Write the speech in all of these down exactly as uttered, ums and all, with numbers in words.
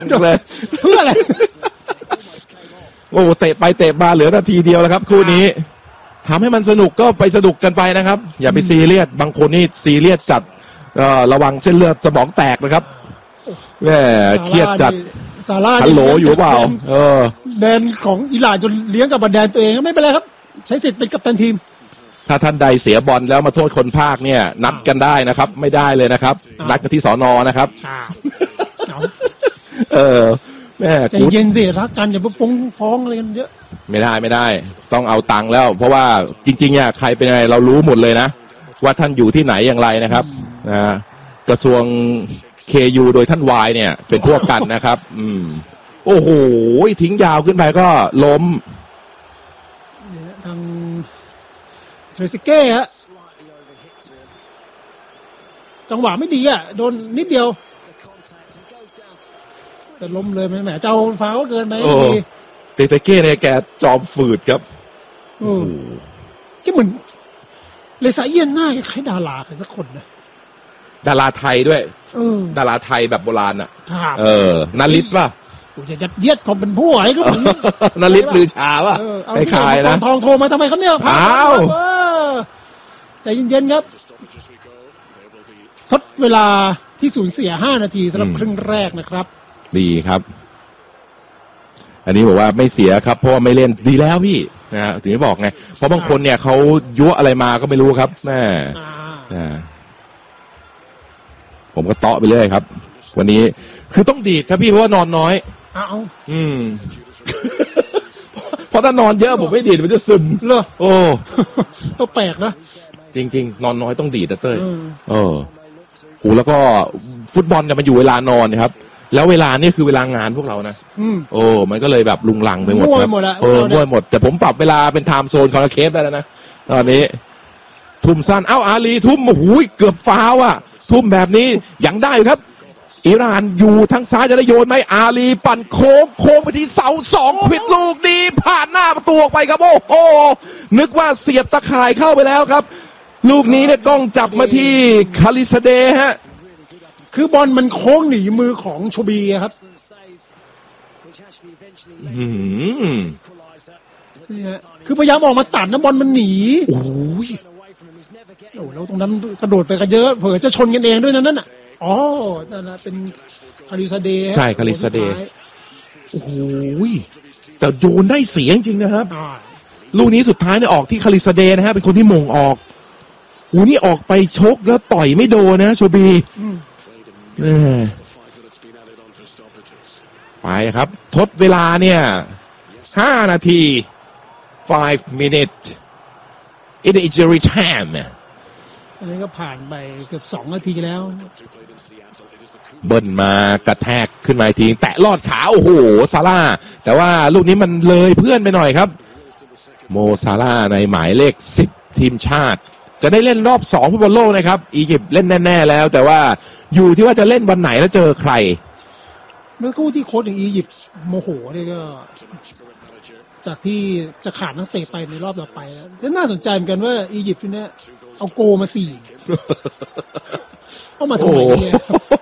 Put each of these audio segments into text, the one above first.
เลยเพื่ออะไรโอ้เตะไปเตะมาเหลือนาทีเดียวแล้วครับคู่นี้ทำให้มันสนุกก็ไปสนุกกันไปนะครับอย่าไปซีเรียสบางคนนี่ซีเรียสจัดระวังเส้นเลือดสมองแตกนะครับแหมเครียดจัดซาร่าฮัลโหลอยู่เปล่าเออแดนของอิหร่านจนเลี้ยงกับแดนตัวเองไม่เป็นไรครับใช้สิทธิ์เป็นกัปตันทีมถ้าท่านใดเสียบอลแล้วมาโทษคนภาคเนี่ยนัดกันได้นะครับไม่ได้เลยนะครับนัดกันที่สน.นะครับเออแม่ใจเย็นสิรักกันอย่าไปฟ้องฟ้องอะไรกันเยอะไม่ได้ไม่ได้ต้องเอาตังค์แล้วเพราะว่าจริงๆเนี่ยใครเป็นไงเรารู้หมดเลยนะว่าท่านอยู่ที่ไหนอย่างไรนะครับนะกระทรวง เค ยู โดยท่านวายเนี่ยเป็นพวกกันนะครับอืมโอ้โหทิ้งยาวขึ้นไปก็ล้มทางเทรซิเก้ฮะจังหวะไม่ดีอ่ะโดนนิดเดียวแต่ล้มเลยแหมเจ้าฟาวเกินไปเตเตเก้เนี่ยแกจอมฝืดครับโอ้ก็เหมือนเลซาเอียนหน้าคล้ายดาราใครสักคนนะดาราไทยด้วยดาราไทยแบบโบราณอ่ะเออนาริศป่ะกูจะยัดเยียดความเป็นผู้ไอ้ก็เหมือนนาริศลือชาป่ะไอ้ขายนะทองโทรมาทำไมครับเนี่ยอ้าวใจเย็นๆครับทดเวลาที่สูญเสียห้านาทีสำหรับครึ่งแรกนะครับดีครับอันนี้บอกว่าไม่เสียครับเพราะว่าไม่เล่นดีแล้วพี่นะถึงได้บอกไงเพราะบางคนเนี่ยเขายั่วอะไรมาก็ไม่รู้ครับแม่ผมก็เตาะไปเรื่อยครับวันนี้คือต้องดีดครับพี่เพราะว่านอนน้อยอ้าวอืมเพราะถ้านอนเยอะผมไม่ดีดมันจะซึมเหรอโอ้ก็แปลกนะจริงๆนอนน้อยต้องดีดนะเต้ยเออโหแล้วก็ฟุตบอลเนี่ยมันอยู่เวลานอนนะครับแล้วเวลานี่คือเวลางานพวกเรานะโอ้มันก็เลยแบบลุงลังไปหมดครับเออมั่วหมดแต่ผมปรับเวลาเป็นไทม์โซนคอร์เคฟได้แล้วนะตอนนี้ทุ่มสั้นเอ้าอาลีทุ่มโอ้โหเกือบฟาวอ่ะทุ่มแบบนี้ยังได้ครับอิหร่านอยู่ทางซ้ายจะได้โยนไหมอาลีปั่นโค้งโค้งไปที่เสาสองควิดลูกดีผ่านหน้าประตูออกไปครับโอ้โหนึกว่าเสียบตะข่ายเข้าไปแล้วครับลูกนี้เนี่ยกล้องจับมาที่คาลิซาเดฮะคือบอลมันโค้งหนีมือของโชบีครับคือพยายามออกมาตัดนะบอลมันหนีโอ้ยโอ้แล้วตรงนั้นกระโดดไปกันเยอะเผื่อจะชนกันเองด้วยนั่นน่ะอ๋อนั่นนะเป็นคาลิซาเดใช่คาลิซาเดโอ้โหแต่โยนได้เสียงจริงนะครับลูกนี้สุดท้ายเนี่ยออกที่คาลิซาเดนะฮะเป็นคนที่มงออกโอ้นี่ออกไปชกแล้วต่อยไม่โดนนะโชบีไปครับทดเวลาเนี่ยห้านาที five minutes in the injury time อันนี้ก็ผ่านไปเกือบสองนาทีแล้วเบิ้ลมากระแทกขึ้นมาทีแตะลอดขาโอ้โหซาร่าแต่ว่าลูกนี้มันเลยเพื่อนไปหน่อยครับโมซาร่าในหมายเลขสิบทีมชาติจะได้เล่นรอบสองฟุตบอลโลกนะครับอียิปต์เล่นแน่ๆแล้วแต่ว่าอยู่ที่ว่าจะเล่นวันไหนแล้วเจอใครเมื่อคู่ที่โค้ชอย่างอียิปต์โมโหนี่ก็จากที่จะขาดนักเตะไปในรอบต่อไปแล้วก็น่าสนใจเหมือนกันว่าอียิปต์ชุดนี้เอาโกมาสี่เอามาทำไมเนี่ย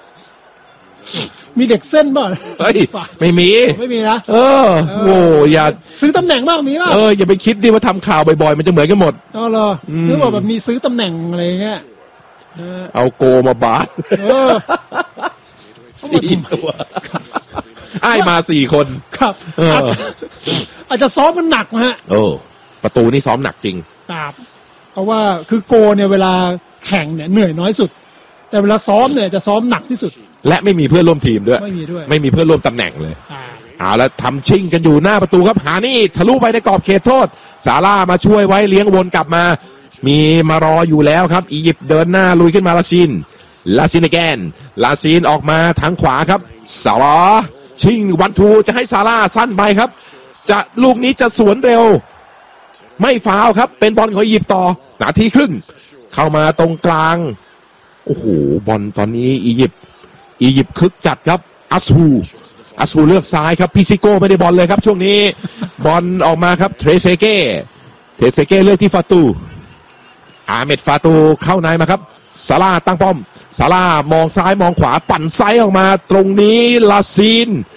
มีเด็กเส้นบ้างเฮ้ยไม่มีไม่มีนะเออโอ้อย่าซื้อตำแหน่งบ้างมีป่ะเอออย่าไปคิดดิว่าทำข่าวบ่อยๆมันจะเหมือนกันหมดอ๋อเหรอหรือว่าแบบมีซื้อตำแหน่งอะไรเงี้ยเอาโกมาบาสสี่ตัวไอ้มาสี่คนครับอาจจะซ้อมกันหนักนะฮะโอ้ประตูนี่ซ้อมหนักจริงครับเพราะว่าคือโกเนี่ยเวลาแข่งเนี่ยเหนื่อยน้อยสุดแต่เวลาซ้อมเนี่ยจะซ้อมหนักที่สุดและไม่มีเพื่อนร่วมทีมด้วยไม่มีด้วยไม่มีเพื่อนร่วมตำแหน่งเลยเอาแล้วทำชิงกันอยู่หน้าประตูครับหานี่ทะลุไปในกรอบเขตโทษซาร่ามาช่วยไว้เลี้ยงวนกลับมามีมารออยู่แล้วครับอียิปต์เดินหน้าลุยขึ้นมาลาซินลาซินแกนลาซินออกมาทางขวาครับซาร่าชิงวันทูจะให้ซาร่าสั้นไปครับจะลูกนี้จะสวนเร็วไม่ฟาวครับเป็นบอลของอียิปต์ต่อนาทีครึ่งเข้ามาตรงกลางโอ้โหบอลตอนนี้อียิปต์อียิปต์คึกจัดครับอัสฮูอัสฮูเลือกซ้ายครับพิซิโก้ไม่ได้บอลเลยครับช่วงนี้บอลออกมาครับเทรเซเก้เทรเซเก้เลือกที่ฟาตูอาเมดฟาตูเข้าในมาครับซาร่าตั้งป้อมซาร่ามองซ้ายมองขวาปั่นไซส์ออกมาตรงนี้ลาซิน